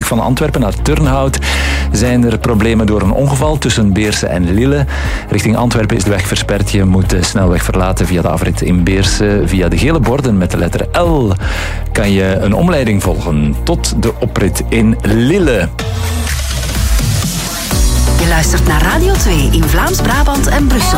van Antwerpen naar Turnhout zijn er problemen door een ongeval tussen Beerse en Lille. Richting Antwerpen is de weg versperd. Je moet de snelweg verlaten via de afrit in Beerse. Via de gele borden met de letter L kan je een omleiding volgen tot de oprit in Lille. Je luistert naar Radio 2 in Vlaams-Brabant en Brussel.